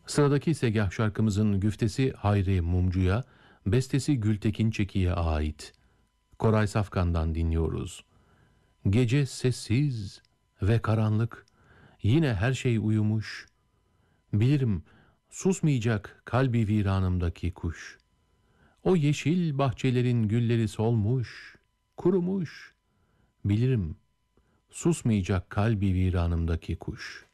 Sıradaki segah şarkımızın güftesi Hayri Mumcu'ya, bestesi Gültekin Çeki'ye ait. Koray Safkan'dan dinliyoruz. Gece sessiz ve karanlık, yine her şey uyumuş. Bilirim susmayacak kalbi viranımdaki kuş. O yeşil bahçelerin gülleri solmuş, kurumuş. Bilirim susmayacak kalbi viranımdaki kuş.